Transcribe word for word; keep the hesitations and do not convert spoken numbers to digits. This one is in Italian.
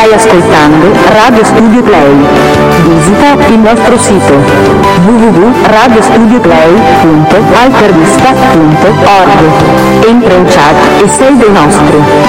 Stai ascoltando Radio Studio Play. Visita il nostro sito w w w punto radio studio play punto altervista punto org. Entra in chat e sei dei nostri.